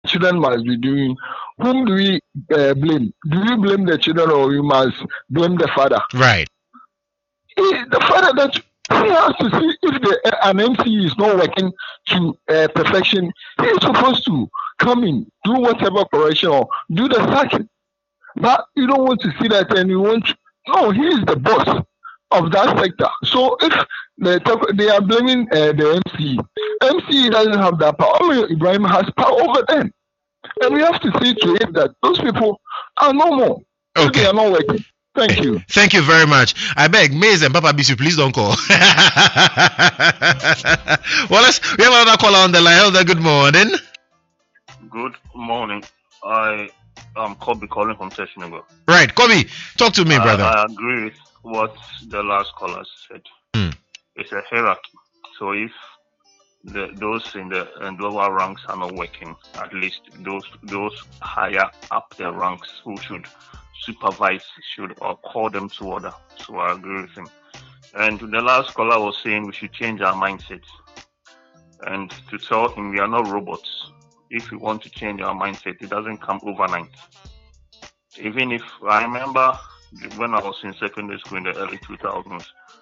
children must be doing, whom do we blame? Do we blame the children or we must blame the father? Right. The father that he has to see if an MC is not working to perfection, he is supposed to come in, do whatever correction or do the sacking. But you don't want to see that and you want to, no, he is the boss of that sector. So if they are blaming the MC doesn't have that power. Only Ibrahim has power over them. And we have to see to it that those people are no more. Okay. They are not working. Thank you. Thank you very much. I beg, Maze and Papa Bisu, please don't call. Well, we have another caller on the line. Hello, good morning. Good morning. I am Kobe calling from Teshnugba. Right, Kobe, talk to me, brother. I agree with what the last caller said. It's a hierarchy. So if those in the lower ranks are not working, at least those higher up the ranks who should supervise should or call them to order. So I agree with him. And the last caller was saying we should change our mindset. And to tell him we are not robots. If we want to change our mindset, it doesn't come overnight. Even if I remember when I was in secondary school in the early 2000s,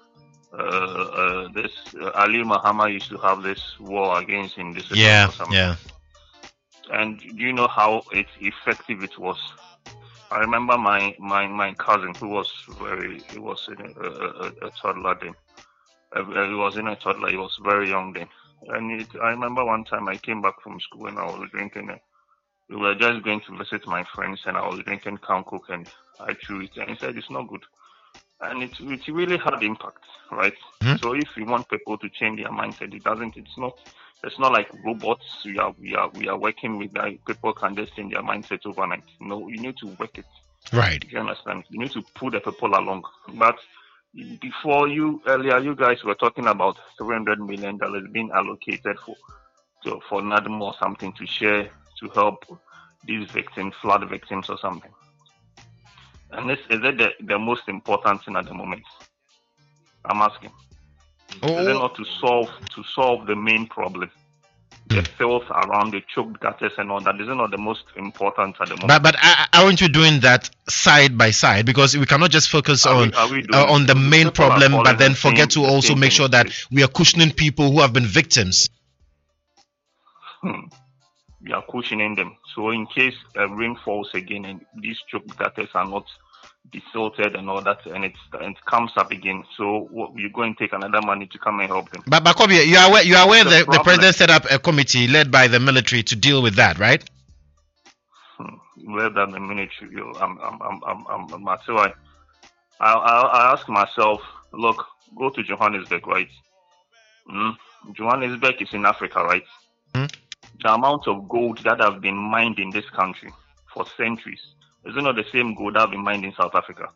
this Ali Muhammad used to have this war against indiscipline. Yeah. And do you know how effective it was? I remember my cousin who was he was in a toddler then. He was in a toddler. He was very young then. And I remember one time I came back from school and I was drinking. We were just going to visit my friends and I was drinking Coke and I threw it and he said it's not good. And it really had impact, right? Mm-hmm. So if we want people to change their mindset, it's not like robots. We are working with that. People can just change their mindset overnight. No, you need to work it. Right. You understand? You need to pull the people along. But before earlier, you guys were talking about $300 million being allocated for NADM or something to share to help these victims, flood victims or something. And is it the most important thing at the moment? I'm asking. Is it not to solve the main problem? The filth around the choked gutters and all that. Is it not the most important at the moment? But aren't you doing that side by side? Because we cannot just focus on the main problem, but then forget to also make sure that we are cushioning people who have been victims. We are cushioning them. So in case rain falls again and these choked gutters are not desilted and all that, and it comes up again. So you're going to take another money to come and help them. But Kobe, you are aware that the president set up a committee led by the military to deal with that, right? Led by the military. I ask myself, look, go to Johannesburg, right? Johannesburg is in Africa, right? The amount of gold that have been mined in this country for centuries, is it not the same gold that have been mined in South Africa?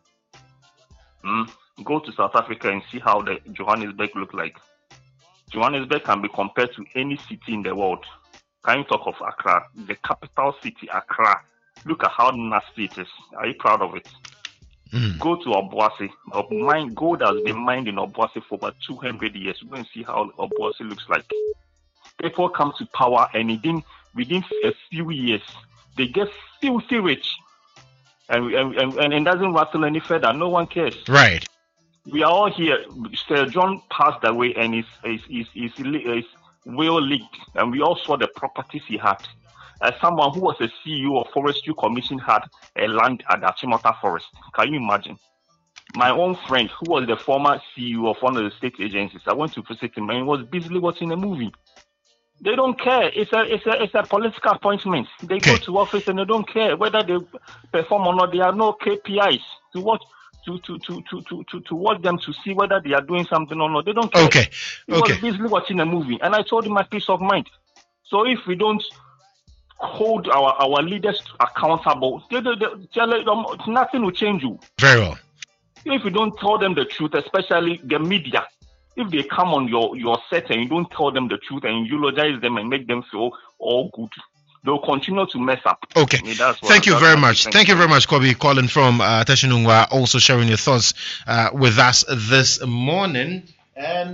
Go to South Africa and see how the Johannesburg look like. Johannesburg can be compared to any city in the world. Can you talk of Accra? The capital city, Accra. Look at how nasty it is. Are you proud of it? Go to Obuasi. Gold has been mined in Obuasi for about 200 years. Go and see how Obuasi looks like. People come to power and within a few years, they get filthy rich. And it doesn't rattle any further. No one cares. Right. We are all here. Sir John passed away and his will leaked. And we all saw the properties he had. As someone who was a CEO of Forestry Commission had a land at Achimota Forest. Can you imagine? My own friend, who was the former CEO of one of the state agencies, I went to visit him and he was busily watching a movie. They don't care. It's a political appointment. They go to office and they don't care whether they perform or not. There are no KPIs to watch to watch them to see whether they are doing something or not. They don't care. He was busily watching a movie, and I told him my peace of mind. So if we don't hold our leaders accountable, nothing will change you. Very well. If you don't tell them the truth, especially the media. If they come on your set and you don't tell them the truth and you eulogize them and make them feel all good, they'll continue to mess up. Okay. Thank you very much. Thank you very much, Kobe, calling from Teshnugba, also sharing your thoughts with us this morning. And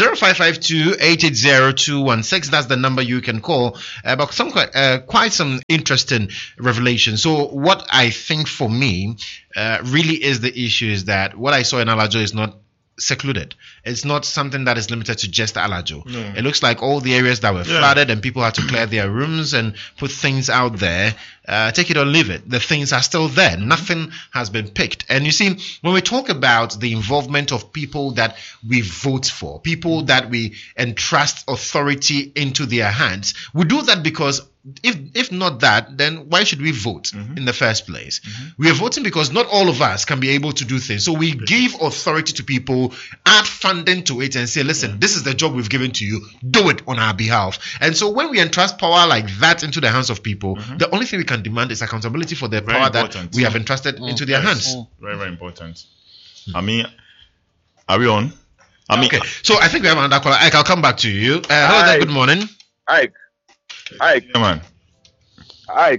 0552-880-216, that's the number you can call. But some quite some interesting revelation. So what I think for me really is the issue is that what I saw in Alajo is not secluded. It's not something that is limited to just Alajo. No. It looks like all the areas that were flooded and people had to clear their rooms and put things out there. Take it or leave it. The things are still there. Nothing has been picked. And you see, when we talk about the involvement of people that we vote for, people that we entrust authority into their hands, we do that because if not that, then why should we vote in the first place? We are voting because not all of us can be able to do things. So we give authority to people, add funding to it, and say, listen, this is the job we've given to you. Do it on our behalf. And so when we entrust power like that into the hands of people, the only thing we can demand is accountability for the power that we have entrusted into their hands. Very, very important. I mean, are we on? Okay. So I think we have another caller. Ike, I'll come back to you. Hello there. Good morning. Ike. Yeah, man. Ike.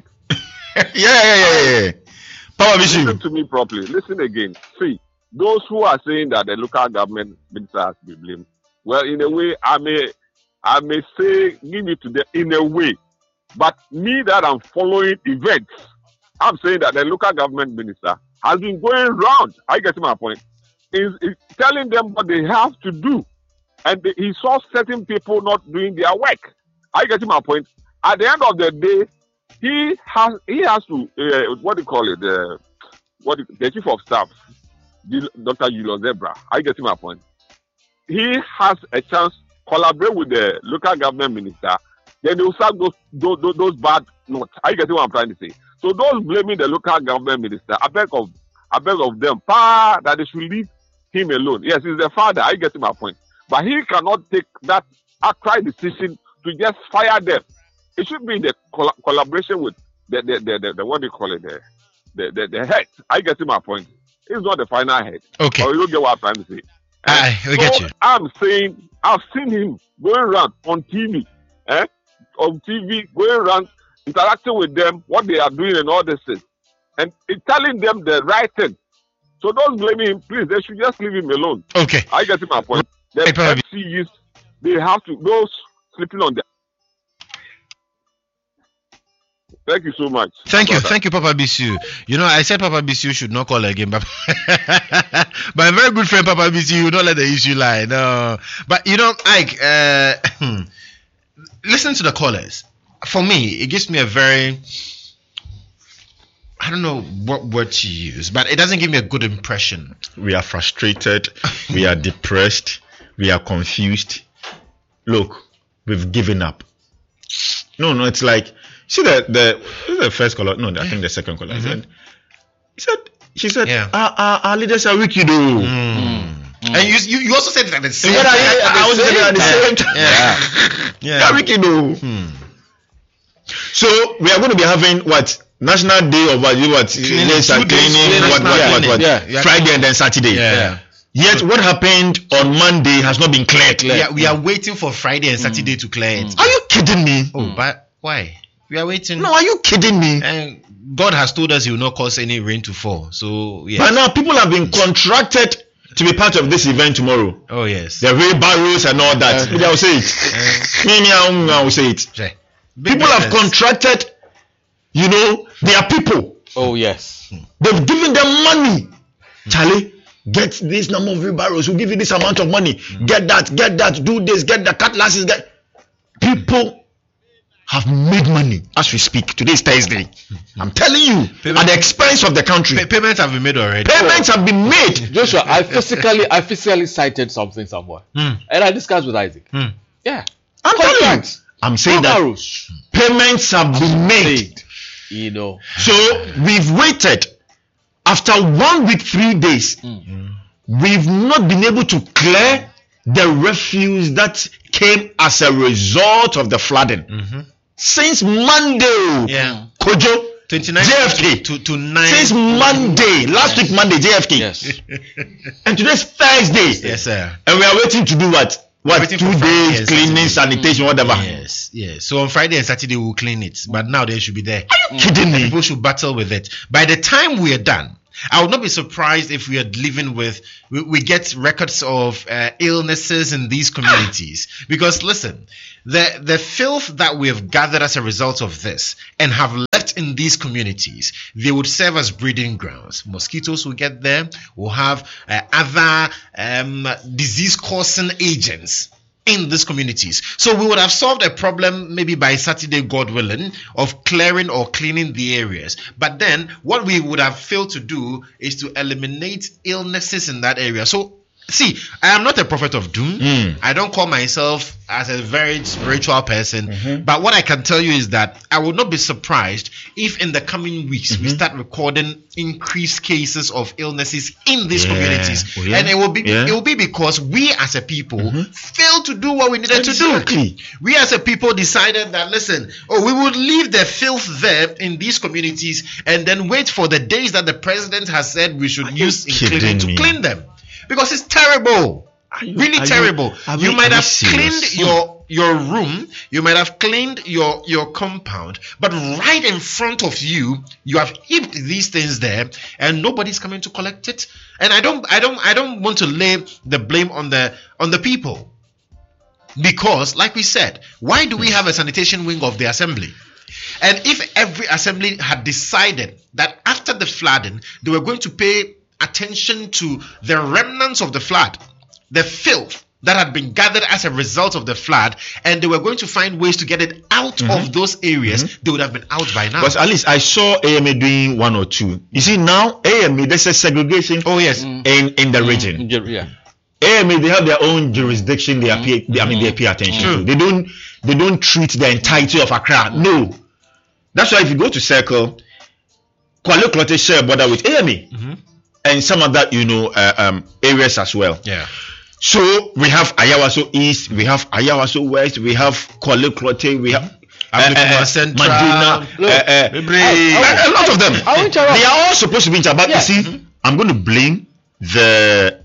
yeah. Power Bishop. Listen to me properly. Listen again. See, those who are saying that the local government minister has to be blamed, well, in a way, I may say, give it to them in a way. But me that I'm following events, I'm saying that the local government minister has been going round. I get to my point. Is telling them what they have to do. And he saw certain people not doing their work. I get to my point. At the end of the day, he has to what do you call it? The chief of staff, Dr. Julius Zebra. I get to my point. He has a chance to collaborate with the local government minister. Then they will start those bad notes. I get what I'm trying to say. So those blaming the local government minister, I beg of them, that they should leave him alone. Yes, he's the father. I get my point. But he cannot take that outright decision to just fire them. It should be the collaboration with the what do you call it, the head. I get my point. He's not the final head. Okay. Or you get what I'm trying to say. We get you. I'm saying I've seen him going around on TV, on TV, going around interacting with them, what they are doing and all this thing, and telling them the right thing. So those blaming him, please, they should just leave him alone. Okay. I get my point. The FCs, they have to, those sleeping on them. Thank you so much. Thank you, Papa Bisu. You know, I said Papa Bisu should not call again, but my very good friend Papa Bisu will not let the issue lie. No, but you know, Ike, listen to the callers. For me, it gives me a very, I don't know what word to use, but it doesn't give me a good impression. We are frustrated. We are depressed. We are confused. Look, we've given up. No, it's like, see the first caller. No, I think the second caller. She said, our leaders are wicked. And you also said that at the same time. I was saying at the same time. Yeah. They are wicked. So we are going to be having what? National Day of cleaning, Friday and then Saturday. Yeah. Yet what happened on Monday has not been cleared. Yeah, we are waiting for Friday and Saturday to clear it. Are you kidding me? Oh, but why? We are waiting. No, are you kidding me? And God has told us He will not cause any rain to fall. So yes. But now people have been contracted to be part of this event tomorrow. Oh yes. The wheelbarrows and all that. I will say it. I will say it. People have contracted, their people. Oh yes. They've given them money. Charlie, get this number of wheelbarrows. We'll give you this amount of money. Get that, do this, get the cutlasses. People have made money as we speak. Today is Thursday. I'm telling you, at the expense of the country. Payments have been made already. Payments have been made. Joshua, I physically cited something somewhere, and I discussed with Isaac. Yeah, I'm telling you. I'm saying that payments have been made. So we've waited. After 1 week, 3 days, we've not been able to clear the refuse that came as a result of the flooding. Since Monday, Kojo, 29 JFK, to 9. Since Monday, last week Monday, JFK. Yes. And today's Thursday. Yes, sir. And we are waiting to do what? what, Waiting 2 for Friday days and cleaning, Saturday. sanitation, whatever. Yes, yes. So on Friday and Saturday we'll clean it, but now they should be there. Kidding me? People should battle with it. By the time we are done, I would not be surprised if we are living with we get records of illnesses in these communities. Because listen, the filth that we have gathered as a result of this and have left in these communities, they would serve as breeding grounds. Mosquitoes will get there. We'll have other disease-causing agents in these communities. So we would have solved a problem maybe by Saturday, God willing, of clearing or cleaning the areas. But then what we would have failed to do is to eliminate illnesses in that area. So see, I am not a prophet of doom. I don't call myself as a very spiritual person. But what I can tell you is that I would not be surprised if in the coming weeks we start recording increased cases of illnesses in these communities. And it will be because we as a people failed to do what we needed to do. We as a people decided that, listen, we would leave the filth there in these communities and then wait for the days that the president has said we should use in cleaning to clean them. Because it's terrible. Really terrible. You might have cleaned your room, you might have cleaned your compound, but right in front of you, you have heaped these things there, and nobody's coming to collect it. And I don't want to lay the blame on the people. Because, like we said, why do we have a sanitation wing of the assembly? And if every assembly had decided that after the flooding, they were going to pay attention to the remnants of the flood, the filth that had been gathered as a result of the flood, and they were going to find ways to get it out of those areas, they would have been out by now. But at least I saw AMA doing 1 or 2. You see, now AMA, there's a segregation in the region. AMA, they have their own jurisdiction. They pay attention to. They don't treat the entirety of Accra. No, that's why if you go to Circle, Kwale Klote share a border with AMA. And some of that, areas as well. Yeah. So we have Ayawaso East, we have Ayawaso West, we have Kwale Klote, we have Central, Madina, a lot of them. They are all supposed to be in charge. But you see, I'm going to blame the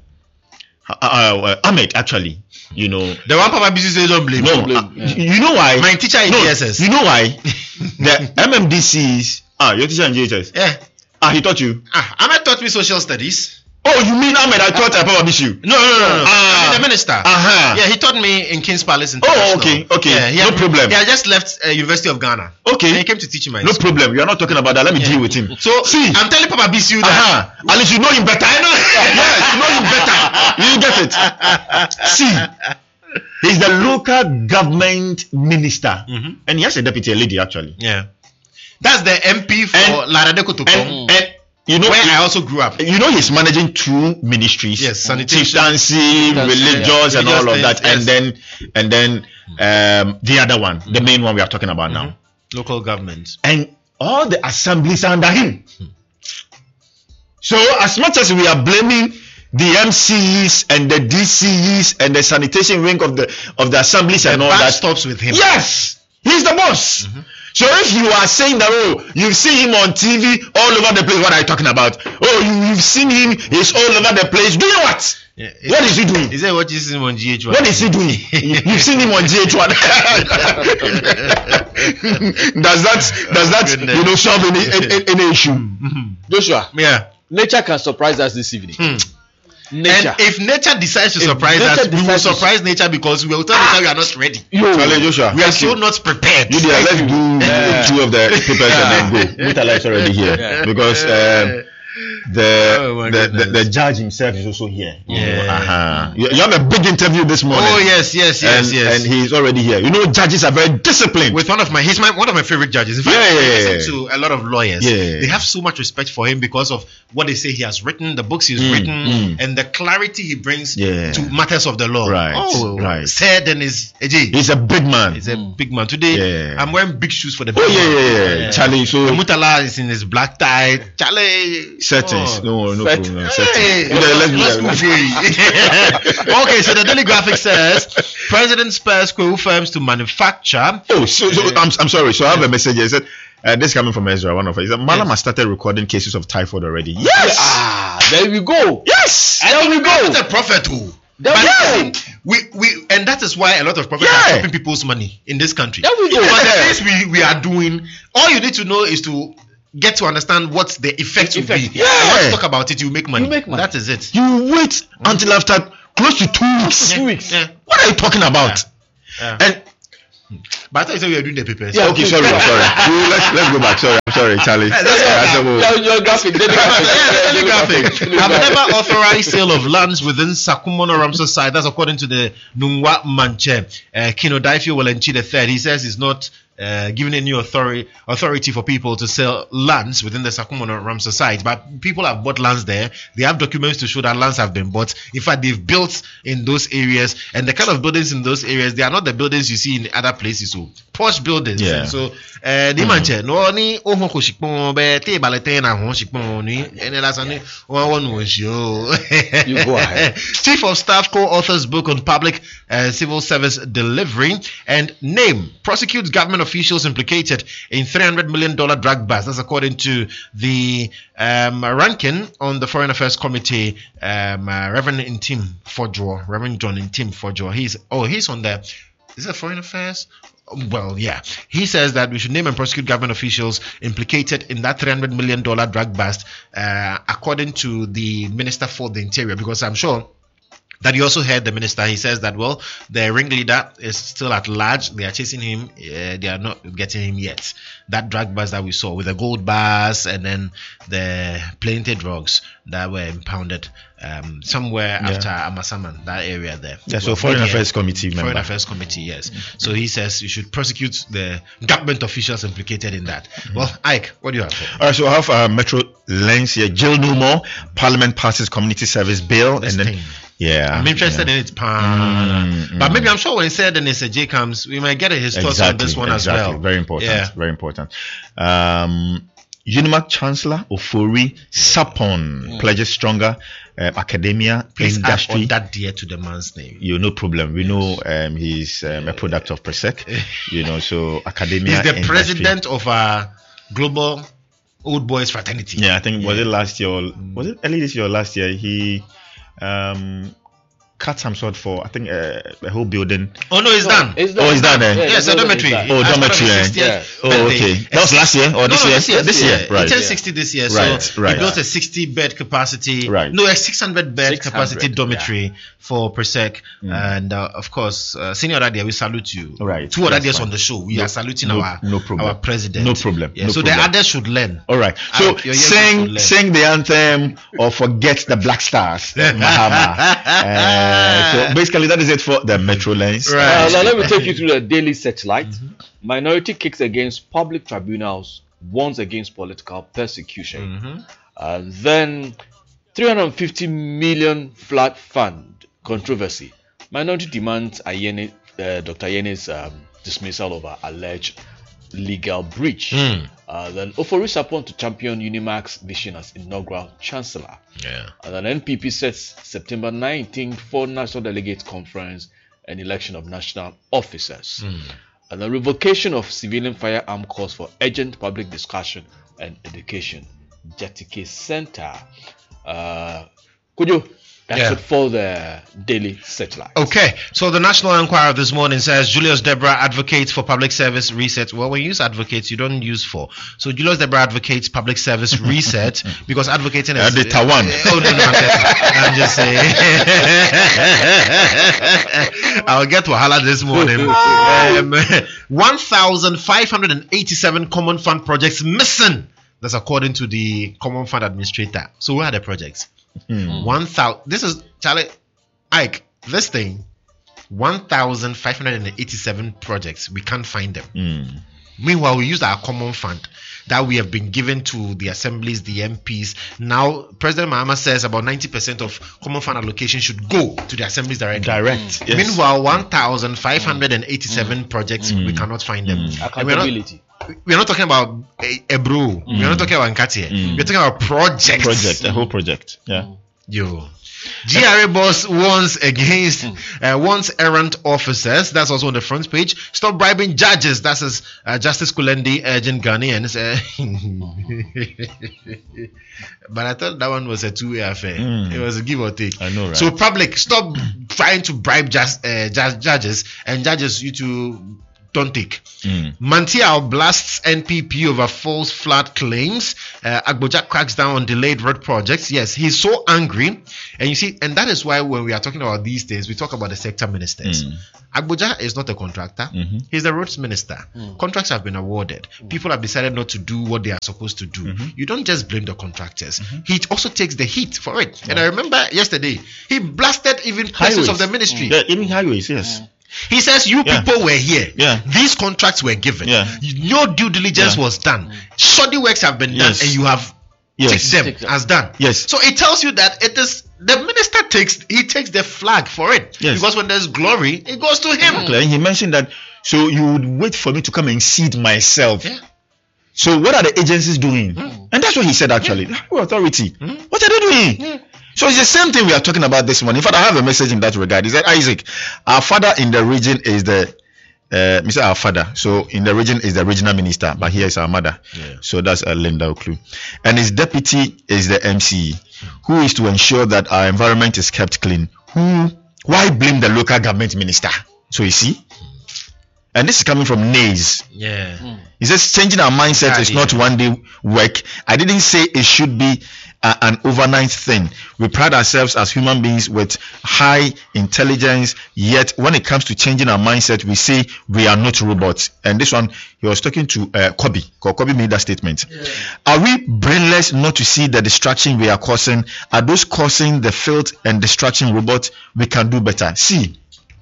Ahmed actually. The one Papa Bisi says don't blame. No, you know why? My teacher in GSS. You know why? The MMDCs. Your teacher in GSS. Yeah. He taught you? Ahmed taught me social studies. Oh, you mean Ahmed? I thought I probably you. No. I mean the minister. Yeah, he taught me in King's Palace International. Oh, okay. Yeah, no problem. He had just left University of Ghana. Okay. And he came to teach me. No problem. You are not talking about that. Let me deal with him. So, see, I'm telling Papa Bisi that. At least you know him better. I know. Yes, you know him better. You get it. See, he's the local government minister. And he has a deputy, a lady actually. Yeah. That's the MP for Laradeko to come. And where I also grew up. He's managing 2 ministries. Yes, sanitation, chieftaincy, religious, and all of that. Yes. And then the other one, the main one we are talking about now. Local government. And all the assemblies are under him. So as much as we are blaming the MCs and the DCs and the sanitation wing of the assemblies and all that, stops with him. Yes, he's the boss. So if you are saying that, you see him on TV all over the place, what are you talking about? You've seen him, he's all over the place. Doing what? What is he doing? Is that what you see him on GH1? What is he doing? You've seen him on GH1. Does that solve any issue? Joshua. Yeah. Nature can surprise us this evening. Nature. And if nature decides to surprise us, we will surprise nature because we will tell nature we are not ready. Joshua, we are so not prepared. Let's do 2 of the papers and then go. Meter Life already here because the judge himself is also here. Yeah. You have a big interview this morning. Oh yes. And he's already here. Judges are very disciplined. With one of my favorite judges. In fact, I listen to a lot of lawyers. They have so much respect for him because of what they say he has written, the books he's written, and the clarity he brings to matters of the law. Right. Said and he's a big man. He's a big man. Today I'm wearing big shoes for the big man. Charlie, so the Mutala is in his black tie. Charlie. Settings. No problem. Settings. Let's move Okay, so the Daily Graphic says President spurs Kwewu firms to manufacture. So I'm sorry. So I have a message here. It said, this is coming from Ezra, one of us. Malam has started recording cases of typhoid already. Yes. There we go. Yes. There we go. It's a prophet too. But we and that is why a lot of prophets are chopping people's money in this country. There we go. But the things we are doing, all you need to know is to get to understand what the effect will be. Yeah. And once you talk about it, you make money. That is it. You wait until after close to 2 weeks. 2 weeks. Yeah. What are you talking about? Yeah. And But I thought you said we are doing the papers. Yeah. okay, sorry. Let's go back. Sorry, Charlie. Your graphic. Daily graphic. I've never authorized sale of lands within Sakumono Ramsar site. That's according to the Nungwa Manche. Kino Daifio Walenchi III. He says he's not given any authority for people to sell lands within the Sakumono Ramsar site. But people have bought lands there. They have documents to show that lands have been bought. In fact, they've built in those areas. And the kind of buildings in those areas, they are not the buildings you see in other places. So posh buildings. Yeah. So the manche no ni ohun ko shikpon be te balete na hon shikpon ni ene lásán ni won won show. You go ahead. Chief of Staff co-authors book on public civil service delivery and name prosecutes government officials implicated in $300 million drug bust. That's according to the ranking on the Foreign Affairs Committee, Reverend John Intim Fojo. He's on the. Is it Foreign Affairs? Well, yeah. He says that we should name and prosecute government officials implicated in that $300 million drug bust, according to the Minister for the Interior, because I'm sure that you also heard the minister. He says that, well, the ringleader is still at large. They are chasing him. They are not getting him yet. That drug bust that we saw with the gold bars and then the plenty drugs that were impounded somewhere after Amasaman, that area there. Yeah, so Foreign Affairs Committee member. Foreign Affairs Committee, yes. So he says you should prosecute the government officials implicated in that. Well, Ike, what do you have? All right, so I have Metro Lens here. Jail no more. Parliament passes community service bill, This and then thing. yeah, I'm interested in it, but maybe I'm sure when he said then it's a J comes, we might get his thoughts on this one as well. Very important. Yeah. Very important. Unimac Chancellor Ofori Sapon pledges stronger academia Please industry. add on that dear to the man's name. No problem. We know he's a product of Presec. So academia. He's the industry. president of a global old boys fraternity. Yeah, I think was it last year? Or, was it early this year or last year? He cut some sort for I think a whole building. Oh no, it's done. It's done. Oh, it's done. Yes, a dormitory. Oh, As part of dormitory, his eh? 60th Oh, birthday. okay. That was last year or this year? This year. Right. It turned 60 this year. Right, So right. he built a 60-bed capacity. Right. No, a 600-bed 600, capacity dormitory for Presec. And of course, Senior Radia, we salute you. Right. 2 other That's days fine. on the show. We are saluting no problem. our president. No problem. Yeah, No so problem. the others should learn. All right. So Your young people learn. sing the anthem or forget the Black Stars. Mahama. So basically that is it for the Metro Lens. Right. Now let me take you through the Daily Searchlight. Minority kicks against public tribunals, warns against political persecution. Then 350 million flood fund controversy. Minority demands Dr. Yene's dismissal over alleged legal breach. Then Ofori Sapon to champion Unimac's vision as inaugural chancellor. Yeah. And then NPP sets September 19th for National Delegates Conference and election of national officers. And the revocation of civilian firearm calls for urgent public discussion and education. Jetike Center. That's it for the Daily Searchlight. Okay, so the National Enquirer this morning says Julius Debra advocates for public service reset. Well, when you use advocates, you don't use for. So Julius Debra advocates public service reset because advocating is The Tawan. Oh no, I'm just saying. I'll get Wahala this morning. 1,587 common fund projects missing. That's according to the Common Fund Administrator. So where are the projects? 1,000. This is Charlie Ike. This thing, 1,587 projects. We can't find them. Meanwhile, we use our common fund that we have been given to the assemblies, the MPs. Now, President Mahama says about 90% of common fund allocation should go to the assemblies directly. Yes. Meanwhile, 1,587 projects, we cannot find them. And Accountability. we're not talking about a bro. We're not talking about Nkatie. We're talking about projects. A whole project. Yeah. Yo. GRA boss warns against errant officers. That's also on the front page. Stop bribing judges. That's as Justice Kulendi urging Ghanaians. But I thought that one was a two-way affair. It was a give or take. I know, right? So public, stop trying to bribe judges, and judges, you two don't take. Mantiao blasts NPP over false flood claims. Agboja cracks down on delayed road projects. Yes, he's so angry. And you see, and that is why when we are talking about these things, we talk about the sector ministers. Agboja is not a contractor. He's the roads minister. Contracts have been awarded. People have decided not to do what they are supposed to do. You don't just blame the contractors. He also takes the heat for it. And I remember yesterday, he blasted even persons of the ministry. Yeah, even highways, yes. He says, you people were here. These contracts were given. No due diligence was done. Shoddy works have been done, and you have ticked them as done. So it tells you that it is the minister takes the flag for it. Because when there's glory, it goes to him. And he mentioned that, so you would wait for me to come and seat myself. So what are the agencies doing? And that's what he said actually. Authority. What are they doing? So it's the same thing we are talking about this morning. In fact, I have a message in that regard. He said, Isaac, our father in the region is the Mr. Our father. So in the region is the regional minister, but here is our mother. So that's Linda Oklu. And his deputy is the MCE, who is to ensure that our environment is kept clean. Why blame the local government minister? So you see? And this is coming from Nays. He says changing our mindset is not one day work. I didn't say it should be an overnight thing. We pride ourselves as human beings with high intelligence, yet when it comes to changing our mindset, we say we are not robots. And this one, he was talking to Kobe. Kobe made that statement. Are we brainless not to see the distraction we are causing? Are those causing the filth and distraction robots? We can do better. See,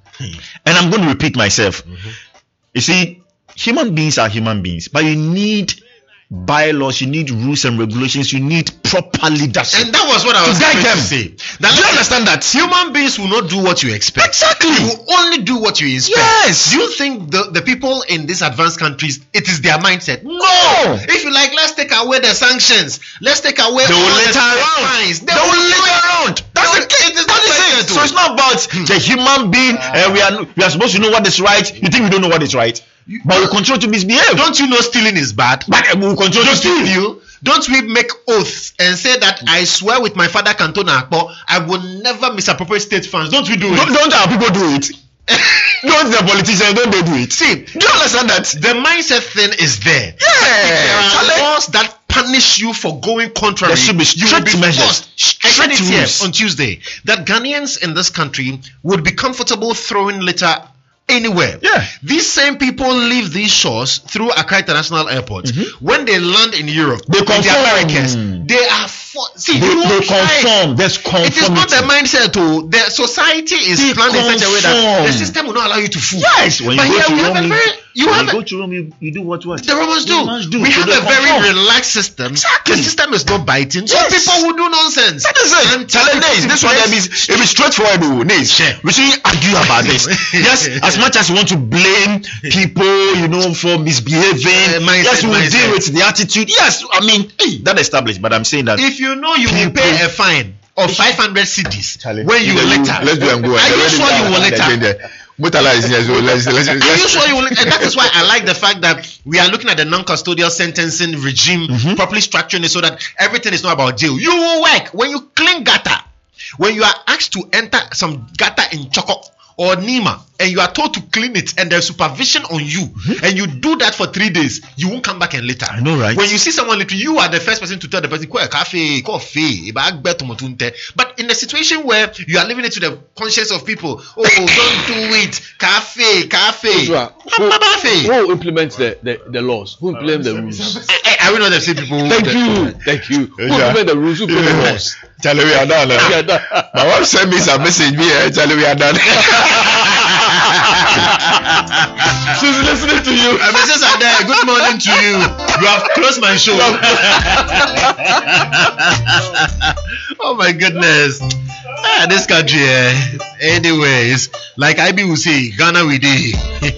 and I'm going to repeat myself. You see, human beings are human beings, but you need bylaws, you need rules and regulations, you need proper leadership. And that was what I was going to say. Now, do you understand that human beings will not do what you expect? Exactly. You will only do what you expect. Yes. Do you think the people in these advanced countries, it is their mindset? No. If you like, let's take away the sanctions. Let's take away they all will the fines. They will later around. That's the case. So it's not about the human being. We are supposed to know what is right. You think we don't know what is right? But we continue to misbehave. Don't you know stealing is bad? But we will continue to steal. Don't we make oaths and say that I swear with my father Cantona Akpo, I will never misappropriate state funds? Don't we do it? Don't our people do it? Don't the politicians, don't they do it? See, do you understand that? The mindset thing is there. There are laws that punish you for going contrary. There should be strict measures. Strict rules on Tuesday that Ghanaians in this country would be comfortable throwing litter anywhere. These same people leave these shores through Accra International Airport. When they land in Europe, they conform. The Americans, they are they conform. There's conformity. It is not the mindset. The society is planned in such a way that the system will not allow you to fool. Yes, when you go to Rome, you do what the Romans do. We have a very relaxed system. Exactly. The system is not biting. So people will do nonsense. That is it. This one it be straightforward. We shouldn't argue about this. Yes, as much as we want to blame people, for misbehaving, yes, we will deal with the attitude. Yes, I mean that established. But I'm saying that if you know you will pay a fine of 500 cedis when you litter, let's do and go. Are you sure you will litter? Are you sure you will? And that is why I like the fact that we are looking at the non-custodial sentencing regime, properly structuring it so that everything is not about jail. You will work when you clean gutter. When you are asked to enter some gutter in Choco or Nima, and you are told to clean it, and there's supervision on you, and you do that for 3 days, you won't come back and litter. I know, right? When you see someone litter, you are the first person to tell the person, but in a situation where you are leaving it to the conscience of people, don't do it, cafe. Who implements the laws? Who implements the rules? I will not have seen people. Thank you. Who implements the rules? Who implements the laws? Charlie, we are done. My wife sent me some message. Charlie, we are done. She's listening to you. Messages are there. Good morning to you. You have closed my show. Oh my goodness. This country. Anyways, like IB will say, Ghana we did.